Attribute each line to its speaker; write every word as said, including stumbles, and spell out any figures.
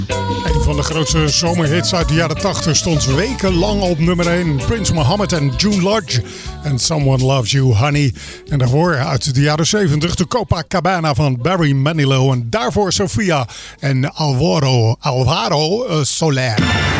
Speaker 1: Een van de grootste zomerhits uit de jaren tachtig stond wekenlang op nummer één. Prince Mohammed en June Lodge en Someone Loves You Honey. En daarvoor uit de jaren zeventig de Copacabana van Barry Manilow. En daarvoor Sofia en Alvaro, Alvaro uh, Soler.